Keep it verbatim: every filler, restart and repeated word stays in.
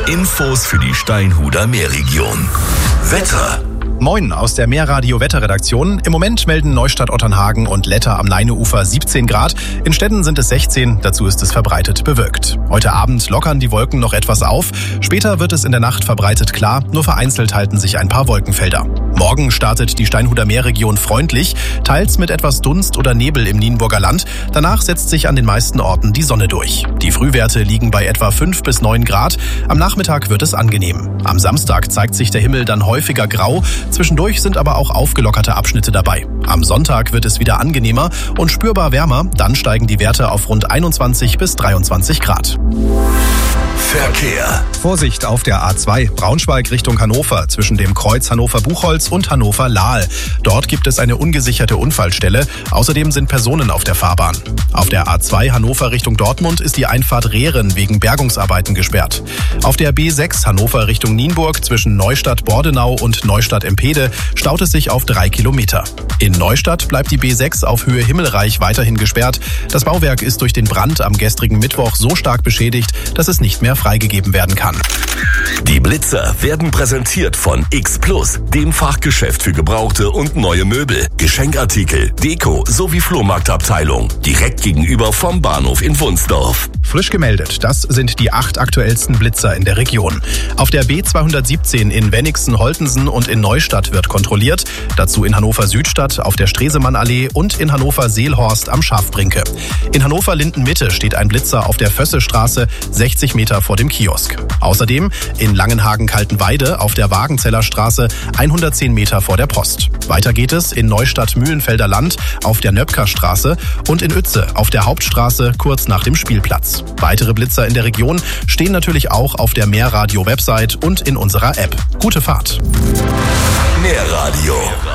Infos für die Steinhuder Meerregion. Wetter. Moin aus der Meerradio-Wetterredaktion. Im Moment melden Neustadt-Otternhagen und Letter am Leineufer siebzehn Grad. In Städten sind es sechzehn, dazu ist es verbreitet bewölkt. Heute Abend lockern die Wolken noch etwas auf. Später wird es in der Nacht verbreitet klar, nur vereinzelt halten sich ein paar Wolkenfelder. Morgen startet die Steinhuder Meerregion freundlich, teils mit etwas Dunst oder Nebel im Nienburger Land. Danach setzt sich an den meisten Orten die Sonne durch. Die Frühwerte liegen bei etwa fünf bis neun Grad. Am Nachmittag wird es angenehm. Am Samstag zeigt sich der Himmel dann häufiger grau. Zwischendurch sind aber auch aufgelockerte Abschnitte dabei. Am Sonntag wird es wieder angenehmer und spürbar wärmer. Dann steigen die Werte auf rund einundzwanzig bis dreiundzwanzig Grad. Verkehr. Vorsicht auf der A zwei Braunschweig Richtung Hannover zwischen dem Kreuz Hannover-Buchholz und Hannover-Lahl. Dort gibt es eine ungesicherte Unfallstelle. Außerdem sind Personen auf der Fahrbahn. Auf der A zwei Hannover Richtung Dortmund ist die Einfahrt Rehren wegen Bergungsarbeiten gesperrt. Auf der B sechs Hannover Richtung Nienburg zwischen Neustadt-Bordenau und Neustadt-Empede staut es sich auf drei Kilometer. In Neustadt bleibt die B sechs auf Höhe Himmelreich weiterhin gesperrt. Das Bauwerk ist durch den Brand am gestrigen Mittwoch so stark beschädigt, dass es nicht mehr freigegeben werden kann. Die Blitzer werden präsentiert von X Plus, dem Fachgeschäft für gebrauchte und neue Möbel, Geschenkartikel, Deko sowie Flohmarktabteilung. Direkt gegenüber vom Bahnhof in Wunsdorf. Frisch gemeldet, das sind die acht aktuellsten Blitzer in der Region. Auf der B zweihundertsiebzehn in Wenigsen-Holtensen und in Neustadt wird kontrolliert. Dazu in Hannover-Südstadt auf der Stresemannallee und in Hannover-Seelhorst am Schafbrinke. In Hannover-Linden-Mitte steht ein Blitzer auf der Vössestraße, sechzig Meter vor dem Kiosk. Außerdem in Langenhagen-Kaltenweide auf der Wagenzeller Straße, hundertzehn Meter vor der Post. Weiter geht es in Neustadt-Mühlenfelder Land auf der Nöpkerstraße und in Uetze auf der Hauptstraße kurz nach dem Spielplatz. Weitere Blitzer in der Region stehen natürlich auch auf der Meerradio-Website und in unserer App. Gute Fahrt! Meerradio